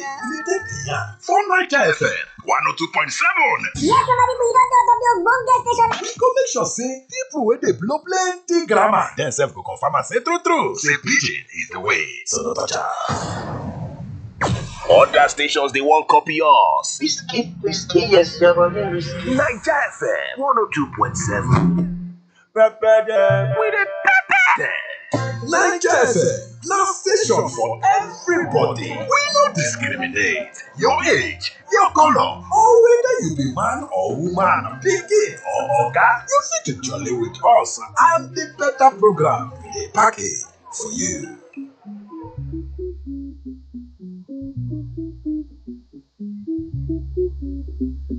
We dey there for Naija FM 102.7. Yes, somebody we don talk of the ogbonge station. We go make sure say people wey dey blow plenty grammar dem sef go confirm am say true say pidgin is the way. So no touch am. Other stations they won't copy us. Risky, yes, you're very risky. Naija FM 102.7. We dey pepper. Naija FM na station for everybody. We no discriminate. Your age, your color, or whether you be man or woman, pikin or oga, you fit to jolly with us and the better program we dey package for you.